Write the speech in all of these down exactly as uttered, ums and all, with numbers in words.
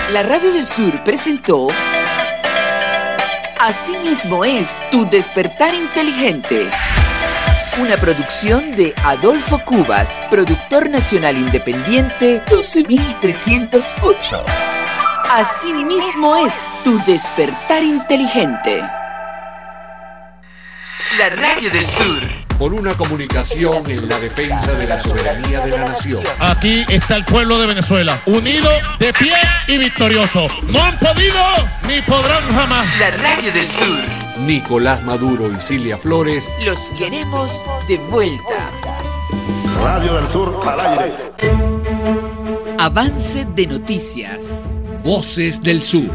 La Radio del Sur presentó Así mismo es tu despertar inteligente. Una producción de Adolfo Cubas, productor nacional independiente doce mil trescientos ocho. Así mismo es tu despertar inteligente. La Radio del Sur. Por una comunicación en la defensa de la soberanía de la nación. Aquí está el pueblo de Venezuela, unido, de pie y victorioso. No han podido ni podrán jamás. La Radio del Sur. Nicolás Maduro y Cilia Flores. Los queremos de vuelta. Radio del Sur al aire. Avance de noticias. Voces del Sur.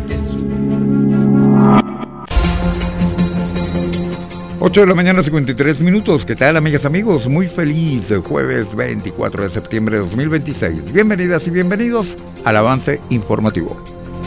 ocho de la mañana, cincuenta y tres minutos. ¿Qué tal, amigas, amigos? Muy feliz jueves veinticuatro de septiembre de dos mil veintiséis. Bienvenidas y bienvenidos al avance informativo.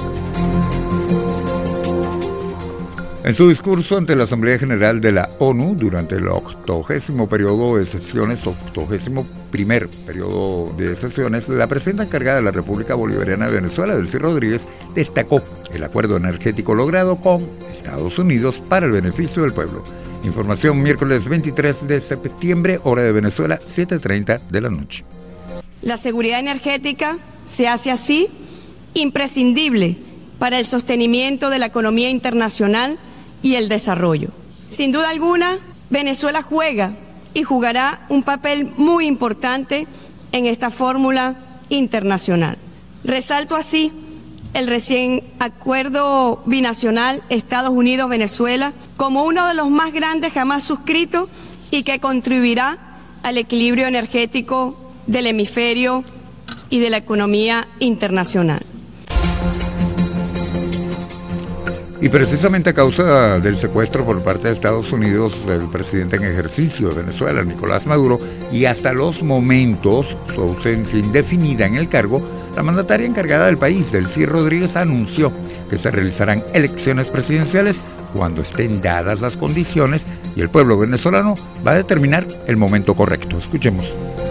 En su discurso ante la Asamblea General de la ONU durante el octogésimo periodo de sesiones, octogésimo primer periodo de sesiones, la presidenta encargada de la República Bolivariana de Venezuela, Delcy Rodríguez, destacó el acuerdo energético logrado con Estados Unidos para el beneficio del pueblo. Información miércoles veintitrés de septiembre, hora de Venezuela, siete y treinta de la noche. La seguridad energética se hace así imprescindible para el sostenimiento de la economía internacional y el desarrollo. Sin duda alguna, Venezuela juega y jugará un papel muy importante en esta fórmula internacional. Resalto así el recién acuerdo binacional Estados Unidos-Venezuela como uno de los más grandes jamás suscritos y que contribuirá al equilibrio energético del hemisferio y de la economía internacional. Y precisamente a causa del secuestro por parte de Estados Unidos del presidente en ejercicio de Venezuela, Nicolás Maduro, y hasta los momentos su ausencia indefinida en el cargo, la mandataria encargada del país, Delcy Rodríguez, anunció que se realizarán elecciones presidenciales cuando estén dadas las condiciones y el pueblo venezolano va a determinar el momento correcto. Escuchemos.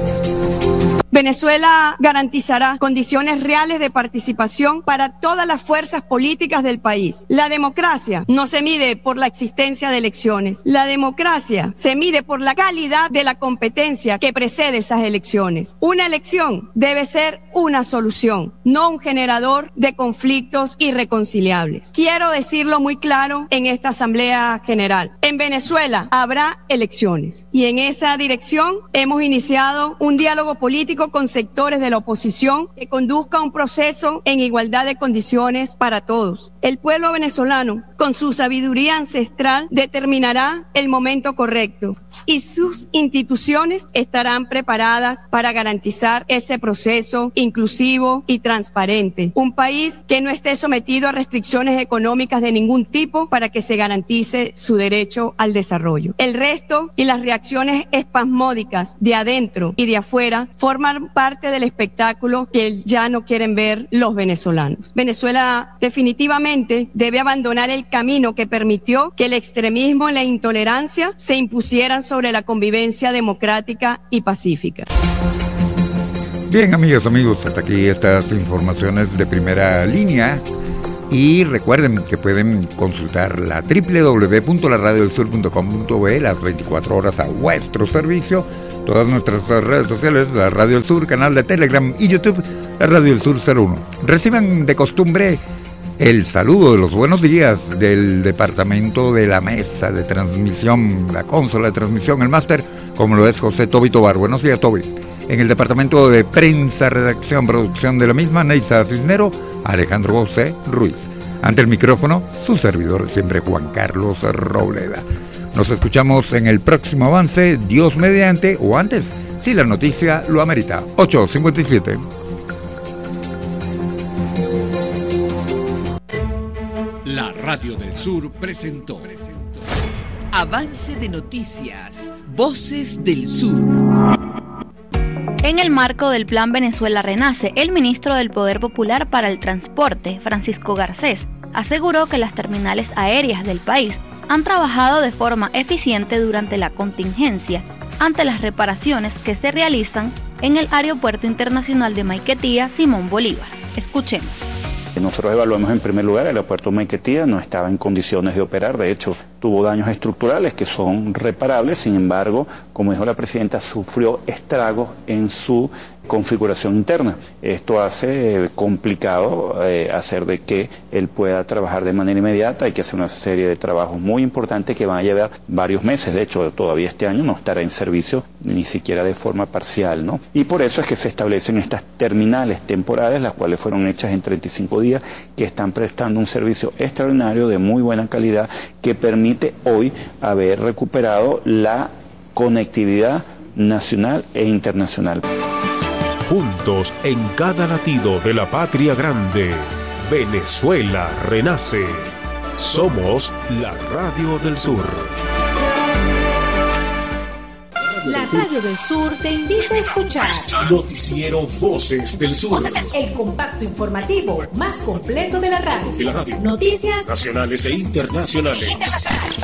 Venezuela garantizará condiciones reales de participación para todas las fuerzas políticas del país. La democracia no se mide por la existencia de elecciones. La democracia se mide por la calidad de la competencia que precede esas elecciones. Una elección debe ser una solución, no un generador de conflictos irreconciliables. Quiero decirlo muy claro en esta Asamblea General. En Venezuela habrá elecciones y en esa dirección hemos iniciado un diálogo político con sectores de la oposición que conduzca a un proceso en igualdad de condiciones para todos. El pueblo venezolano, con su sabiduría ancestral, determinará el momento correcto y sus instituciones estarán preparadas para garantizar ese proceso inclusivo y transparente. Un país que no esté sometido a restricciones económicas de ningún tipo para que se garantice su derecho al desarrollo. El resto y las reacciones espasmódicas de adentro y de afuera forman parte del espectáculo que ya no quieren ver los venezolanos. Venezuela definitivamente debe abandonar el camino que permitió que el extremismo y la intolerancia se impusieran sobre la convivencia democrática y pacífica. Bien, amigas, amigos, hasta aquí estas informaciones de primera línea. Y recuerden que pueden consultar la doble u doble u doble u punto la radio del sur punto com punto be las veinticuatro horas a vuestro servicio. Todas nuestras redes sociales, la Radio del Sur, canal de Telegram y YouTube, la Radio del Sur cero uno. Reciban de costumbre el saludo de los buenos días del departamento de la mesa de transmisión, la consola de transmisión, el máster, como lo es José Toby Tobar. Buenos días, Toby. En el departamento de prensa, redacción, producción de la misma, Neisa Cisnero, Alejandro José Ruiz. Ante el micrófono, su servidor siempre, Juan Carlos Robleda. Nos escuchamos en el próximo avance, Dios mediante, o antes, si la noticia lo amerita. ocho cincuenta y siete. La Radio del Sur presentó. Avance de noticias. Voces del Sur. En el marco del Plan Venezuela Renace, el ministro del Poder Popular para el Transporte, Francisco Garcés, aseguró que las terminales aéreas del país han trabajado de forma eficiente durante la contingencia ante las reparaciones que se realizan en el Aeropuerto Internacional de Maiquetía Simón Bolívar. Escuchemos. Nosotros evaluamos en primer lugar el aeropuerto Maiquetía, no estaba en condiciones de operar, de hecho tuvo daños estructurales que son reparables, sin embargo, como dijo la presidenta, sufrió estragos en su configuración interna. Esto hace eh, complicado eh, hacer de que él pueda trabajar de manera inmediata. Hay que hacer una serie de trabajos muy importantes que van a llevar varios meses. De hecho, todavía este año no estará en servicio ni siquiera de forma parcial, ¿no? Y por eso es que se establecen estas terminales temporales, las cuales fueron hechas en treinta y cinco días, que están prestando un servicio extraordinario de muy buena calidad que permite hoy haber recuperado la conectividad nacional e internacional. Juntos en cada latido de la patria grande, Venezuela renace. Somos la Radio del Sur. La Radio del Sur te invita a escuchar Noticiero Voces del Sur, el compacto informativo más completo de la radio. De la radio. Noticias nacionales e internacionales.